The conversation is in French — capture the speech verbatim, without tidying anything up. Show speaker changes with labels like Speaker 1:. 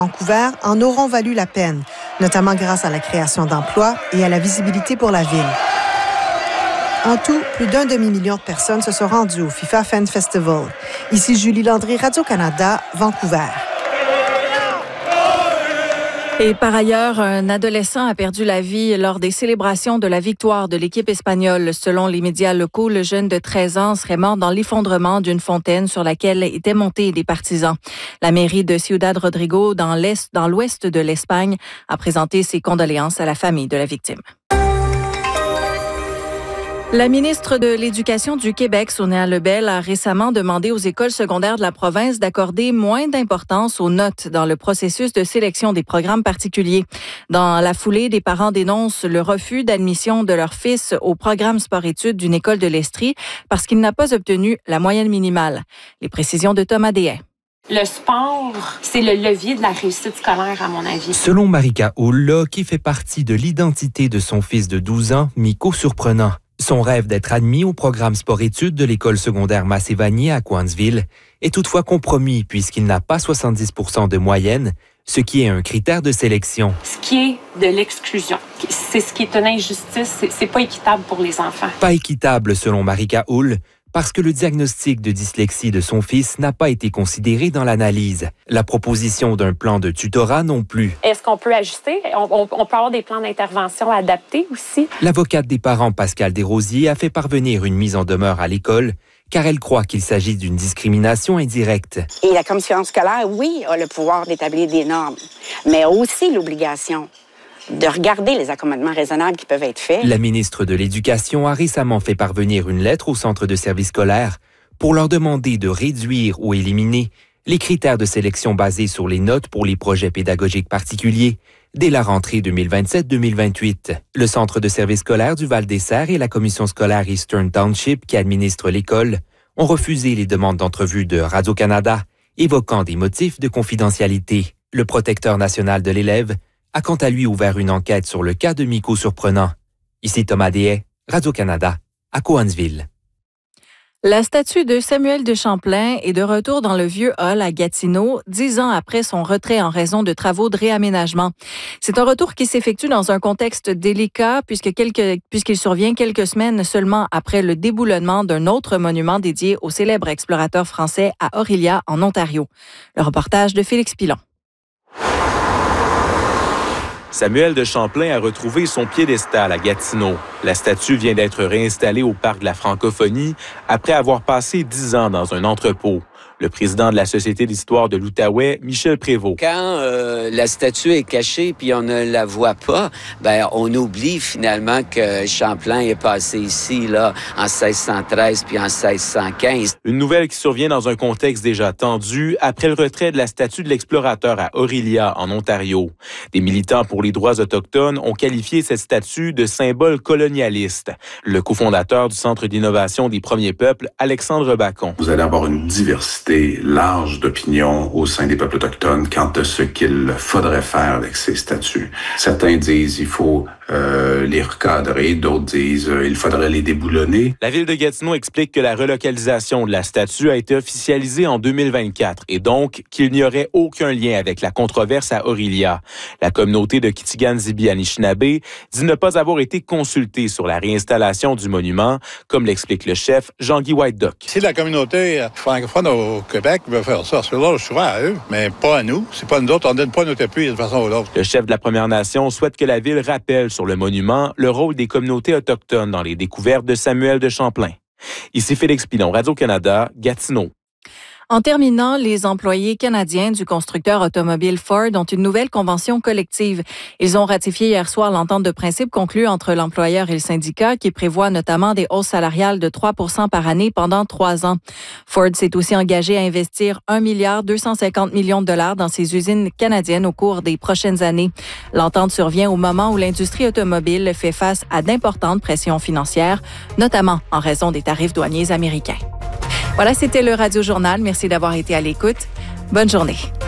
Speaker 1: Vancouver en auront valu la peine, notamment grâce à la création d'emplois et à la visibilité pour la ville. En tout, plus d'un demi-million de personnes se sont rendues au FIFA Fan Festival. Ici Julie Landry, Radio-Canada, Vancouver.
Speaker 2: Et par ailleurs, un adolescent a perdu la vie lors des célébrations de la victoire de l'équipe espagnole. Selon les médias locaux, le jeune de treize ans serait mort dans l'effondrement d'une fontaine sur laquelle étaient montés des partisans. La mairie de Ciudad Rodrigo, dans l'est, dans l'ouest de l'Espagne, a présenté ses condoléances à la famille de la victime. La ministre de l'Éducation du Québec, Sonia Lebel, a récemment demandé aux écoles secondaires de la province d'accorder moins d'importance aux notes dans le processus de sélection des programmes particuliers. Dans la foulée, des parents dénoncent le refus d'admission de leur fils au programme sport-études d'une école de l'Estrie parce qu'il n'a pas obtenu la moyenne minimale. Les précisions de Thomas Déhay.
Speaker 3: Le sport, c'est le levier de la réussite scolaire, à mon avis.
Speaker 4: Selon Marika Hull, le hockey fait partie de l'identité de son fils de douze ans, Miko Surprenant. Son rêve d'être admis au programme sport-études de l'école secondaire Massé-Vanier à Cowansville est toutefois compromis puisqu'il n'a pas soixante-dix pour cent de moyenne, ce qui est un critère de sélection.
Speaker 3: Ce qui est de l'exclusion, c'est ce qui est une injustice, c'est, c'est pas équitable pour les enfants.
Speaker 4: Pas équitable selon Marika Hull, parce que le diagnostic de dyslexie de son fils n'a pas été considéré dans l'analyse. La proposition d'un plan de tutorat non plus.
Speaker 3: Est-ce qu'on peut ajuster? On, on, on peut avoir des plans d'intervention adaptés aussi.
Speaker 4: L'avocate des parents, Pascale Desrosiers, a fait parvenir une mise en demeure à l'école car elle croit qu'il s'agit d'une discrimination indirecte.
Speaker 5: Et la commission scolaire, oui, a le pouvoir d'établir des normes, mais a aussi l'obligation de regarder les accommodements raisonnables qui peuvent être faits.
Speaker 4: La ministre de l'Éducation a récemment fait parvenir une lettre au centre de services scolaires pour leur demander de réduire ou éliminer les critères de sélection basés sur les notes pour les projets pédagogiques particuliers dès la rentrée deux mille vingt-sept deux mille vingt-huit. Le centre de services scolaires du Val-des-Serres et la commission scolaire Eastern Township qui administre l'école ont refusé les demandes d'entrevue de Radio-Canada, évoquant des motifs de confidentialité. Le protecteur national de l'élève a quant à lui ouvert une enquête sur le cas de Miko Surprenant. Ici Thomas Déhay, Radio-Canada, à Cowansville.
Speaker 2: La statue de Samuel de Champlain est de retour dans le vieux hall à Gatineau, dix ans après son retrait en raison de travaux de réaménagement. C'est un retour qui s'effectue dans un contexte délicat puisque quelques, puisqu'il survient quelques semaines seulement après le déboulonnement d'un autre monument dédié au célèbre explorateur français à Orillia, en Ontario. Le reportage de Félix Pilon.
Speaker 6: Samuel de Champlain a retrouvé son piédestal à Gatineau. La statue vient d'être réinstallée au Parc de la Francophonie après avoir passé dix ans dans un entrepôt. Le président de la Société d'histoire de l'Outaouais, Michel Prévost.
Speaker 7: Quand euh, la statue est cachée puis on ne la voit pas, ben on oublie finalement que Champlain est passé ici là en seize cent treize puis en seize cent quinze.
Speaker 6: Une nouvelle qui survient dans un contexte déjà tendu après le retrait de la statue de l'explorateur à Orillia, en Ontario. Des militants pour les droits autochtones ont qualifié cette statue de symbole colonialiste. Le cofondateur du Centre d'innovation des Premiers Peuples, Alexandre Bacon.
Speaker 8: Vous allez avoir une diversité large d'opinions au sein des peuples autochtones quant à ce qu'il faudrait faire avec ces statues. Certains disent il faut euh, les recadrer, d'autres disent euh, il faudrait les déboulonner.
Speaker 6: La ville de Gatineau explique que la relocalisation de la statue a été officialisée en deux mille vingt-quatre et donc qu'il n'y aurait aucun lien avec la controverse à Orillia. La communauté de Kitigan-Zibi-Anishinaabe dit ne pas avoir été consultée sur la réinstallation du monument, comme l'explique le chef Jean-Guy Whiteduck.
Speaker 9: Si la communauté francophone au Québec veut faire ça, c'est là souvent à eux, mais pas à nous. C'est pas nous autres, on ne donne pas notre appui d'une façon ou l'autre.
Speaker 6: Le chef de la Première Nation souhaite que la ville rappelle sur le monument le rôle des communautés autochtones dans les découvertes de Samuel de Champlain. Ici Félix Pilon, Radio-Canada, Gatineau.
Speaker 2: En terminant, les employés canadiens du constructeur automobile Ford ont une nouvelle convention collective. Ils ont ratifié hier soir l'entente de principe conclue entre l'employeur et le syndicat qui prévoit notamment des hausses salariales de trois pour cent par année pendant trois ans. Ford s'est aussi engagé à investir un milliard deux cent cinquante millions de dollars dans ses usines canadiennes au cours des prochaines années. L'entente survient au moment où l'industrie automobile fait face à d'importantes pressions financières, notamment en raison des tarifs douaniers américains. Voilà, c'était le Radio Journal. Merci d'avoir été à l'écoute. Bonne journée.